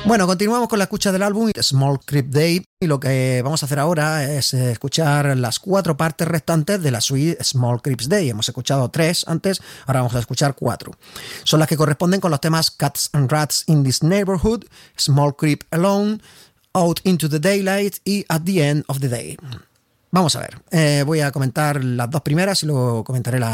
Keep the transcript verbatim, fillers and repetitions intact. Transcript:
Bueno, continuamos con la escucha del álbum Small Creep Day y lo que vamos a hacer ahora es escuchar las cuatro partes restantes de la suite Small Creeps Day. Hemos escuchado tres antes, ahora vamos a escuchar cuatro. Son las que corresponden con los temas Cats and Rats in This Neighborhood, Small Creep Alone, Out into the Daylight y At the End of the Day. Vamos a ver, eh, voy a comentar las dos primeras y luego comentaré la